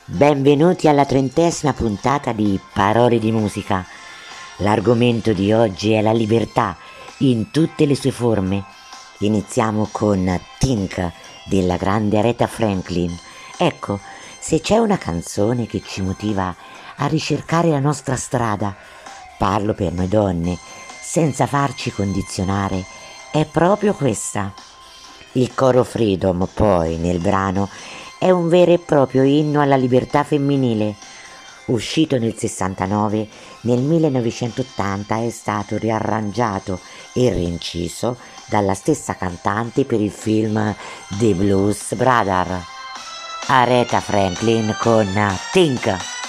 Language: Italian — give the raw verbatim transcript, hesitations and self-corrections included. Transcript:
Benvenuti alla trentesima puntata di Parole di musica. L'argomento di oggi è la libertà in tutte le sue forme. Iniziamo con Think della grande Aretha Franklin. Ecco, se c'è una canzone che ci motiva a ricercare la nostra strada, parlo per noi donne, senza farci condizionare, è proprio questa. Il coro Freedom, poi, nel brano, è un vero e proprio inno alla libertà femminile. Uscito nel sessantanove, nel millenovecentottanta è stato riarrangiato e rinciso dalla stessa cantante per il film The Blues Brothers. Aretha Franklin con Think.